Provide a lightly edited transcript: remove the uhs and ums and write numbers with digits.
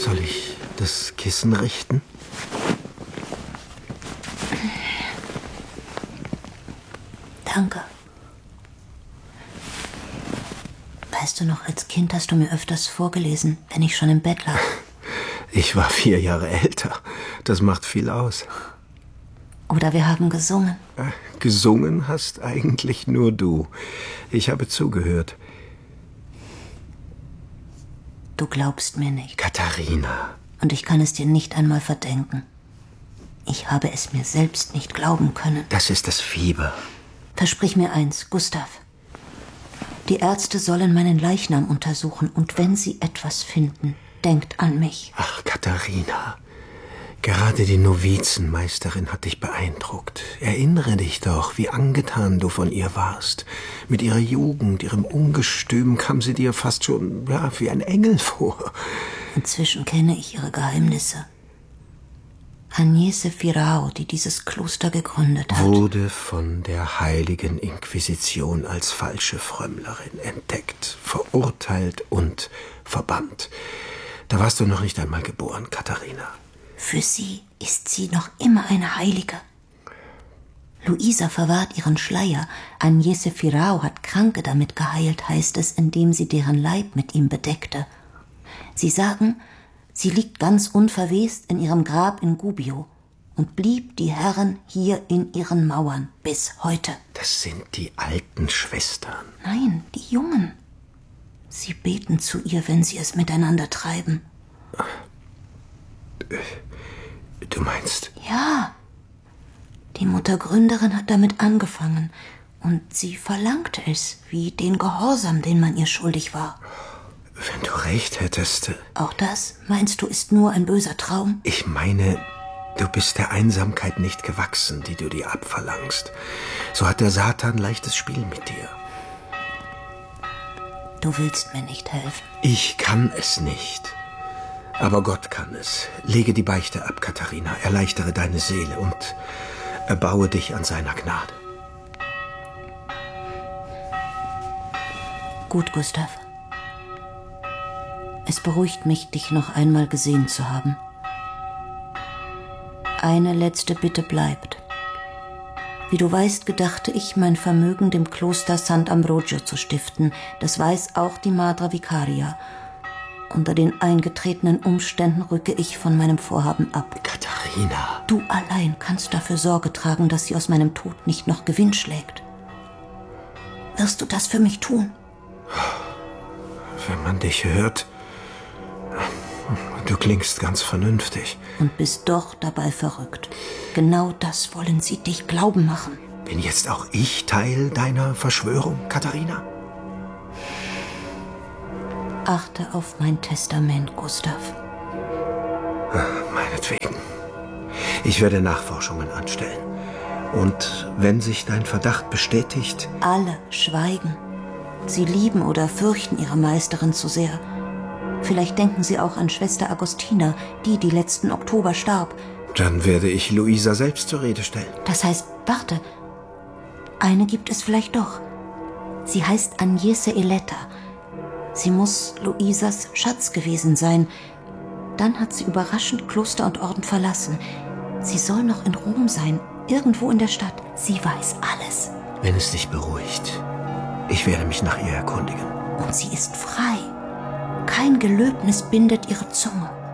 Soll ich das Kissen richten? Danke. Weißt du noch, als Kind hast du mir öfters vorgelesen, wenn ich schon im Bett lag. Ich war 4 Jahre älter. Das macht viel aus. Oder wir haben gesungen. Gesungen hast eigentlich nur du. Ich habe zugehört. Du glaubst mir nicht. Katharina. Und ich kann es dir nicht einmal verdenken. Ich habe es mir selbst nicht glauben können. Das ist das Fieber. Versprich mir eins, Gustav. Die Ärzte sollen meinen Leichnam untersuchen und wenn sie etwas finden, denkt an mich. Ach, Katharina. Gerade die Novizenmeisterin hat dich beeindruckt. Erinnere dich doch, wie angetan du von ihr warst. Mit ihrer Jugend, ihrem Ungestüm kam sie dir fast schon wie ein Engel vor. Inzwischen kenne ich ihre Geheimnisse. Agnese Firao, die dieses Kloster gegründet hat, wurde von der Heiligen Inquisition als falsche Frömmlerin entdeckt, verurteilt und verbannt. Da warst du noch nicht einmal geboren, Katharina. Für sie ist sie noch immer eine Heilige. Luisa verwahrt ihren Schleier. Agnese Firao hat Kranke damit geheilt, heißt es, indem sie deren Leib mit ihm bedeckte. Sie sagen, sie liegt ganz unverwest in ihrem Grab in Gubbio und blieb die Herren hier in ihren Mauern bis heute. Das sind die alten Schwestern. Nein, die Jungen. Sie beten zu ihr, wenn sie es miteinander treiben. Du meinst? Ja. Die Muttergründerin hat damit angefangen und sie verlangte es, wie den Gehorsam, den man ihr schuldig war. Wenn du recht hättest. Auch das, meinst du, ist nur ein böser Traum? Ich meine, du bist der Einsamkeit nicht gewachsen, die du dir abverlangst. So hat der Satan leichtes Spiel mit dir. Du willst mir nicht helfen. Ich kann es nicht. Aber Gott kann es. Lege die Beichte ab, Katharina. Erleichtere deine Seele und erbaue dich an seiner Gnade. Gut, Gustav. Es beruhigt mich, dich noch einmal gesehen zu haben. Eine letzte Bitte bleibt. Wie du weißt, gedachte ich, mein Vermögen dem Kloster Sant'Ambrogio zu stiften. Das weiß auch die Madre Vicaria. Unter den eingetretenen Umständen rücke ich von meinem Vorhaben ab. Katharina. Du allein kannst dafür Sorge tragen, dass sie aus meinem Tod nicht noch Gewinn schlägt. Wirst du das für mich tun? Wenn man dich hört, du klingst ganz vernünftig. Und bist doch dabei verrückt. Genau das wollen sie dich glauben machen. Bin jetzt auch ich Teil deiner Verschwörung, Katharina? Achte auf mein Testament, Gustav. Meinetwegen. Ich werde Nachforschungen anstellen. Und wenn sich dein Verdacht bestätigt... Alle schweigen. Sie lieben oder fürchten ihre Meisterin zu sehr. Vielleicht denken sie auch an Schwester Agostina, die letzten Oktober starb. Dann werde ich Luisa selbst zur Rede stellen. Das heißt, warte. Eine gibt es vielleicht doch. Sie heißt Agnese Eletta. Sie muss Luisas Schatz gewesen sein. Dann hat sie überraschend Kloster und Orden verlassen. Sie soll noch in Rom sein, irgendwo in der Stadt. Sie weiß alles. Wenn es dich beruhigt, ich werde mich nach ihr erkundigen. Und sie ist frei. Kein Gelöbnis bindet ihre Zunge.